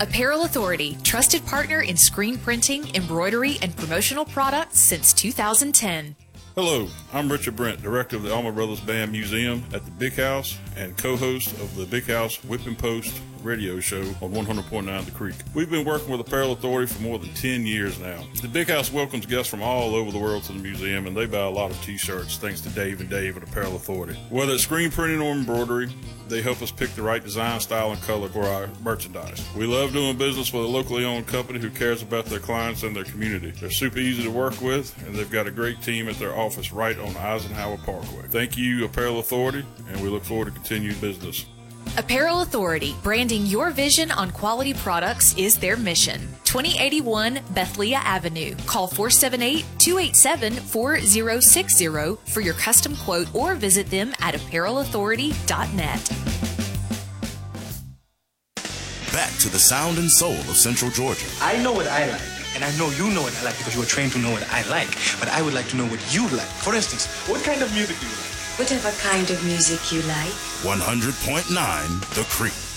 Apparel Authority, trusted partner in screen printing, embroidery, and promotional products since 2010. Hello, I'm Richard Brent, Director of the Allman Brothers Band Museum at the Big House and co-host of the Big House Whipping Post radio show on 100.9 The Creek. We've been working with Apparel Authority for more than 10 years now. The Big House welcomes guests from all over the world to the museum, and they buy a lot of t-shirts thanks to Dave and Dave at Apparel Authority. Whether it's screen printing or embroidery, they help us pick the right design, style, and color for our merchandise. We love doing business with a locally owned company who cares about their clients and their community. They're super easy to work with, and they've got a great team at their office right on Eisenhower Parkway. Thank you, Apparel Authority, and we look forward to continued business. Apparel Authority, branding your vision on quality products is their mission. 2081 Bethlehem Avenue. Call 478-287-4060 for your custom quote or visit them at apparelauthority.net. Back to the sound and soul of Central Georgia. I know what I like, and I know you know what I like because you were trained to know what I like. But I would like to know what you like. For instance, what kind of music do you like? Whatever kind of music you like. 100.9 The Creek.